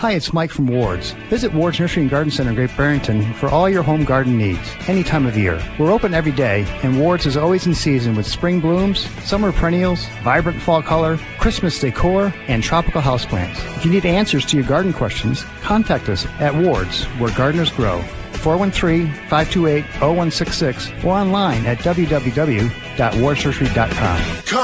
Hi, it's Mike from Ward's. Visit Ward's Nursery and Garden Center in Great Barrington for all your home garden needs, any time of year. We're open every day, and Ward's is always in season with spring blooms, summer perennials, vibrant fall color, Christmas decor, and tropical houseplants. If you need answers to your garden questions, contact us at Ward's, where gardeners grow. 413-528-0166 or online at www.wardsnursery.com.